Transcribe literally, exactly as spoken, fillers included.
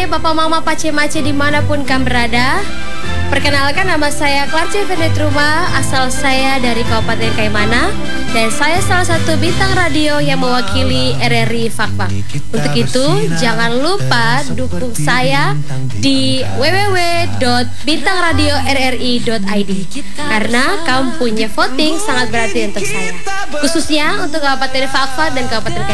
sore Bapak Mama Pace Mace dimanapun kamu berada. Perkenalkan, nama saya Clarce Venetruma, asal saya dari Kabupaten Kaimana, dan saya salah satu bintang radio yang mewakili R R I Fakfak. Untuk itu jangan lupa dukung saya di w w w dot bintang radio r r i dot i d, karena kamu punya voting sangat berarti untuk saya, khususnya untuk Kabupaten Fakfak dan Kabupaten Kaimana.